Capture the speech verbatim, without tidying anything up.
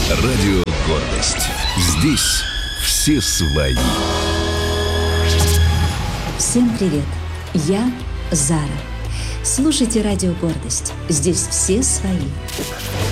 Радио «Гордость». Здесь все свои. Всем привет! Я Зара. Слушайте Радио «Гордость». Здесь все свои.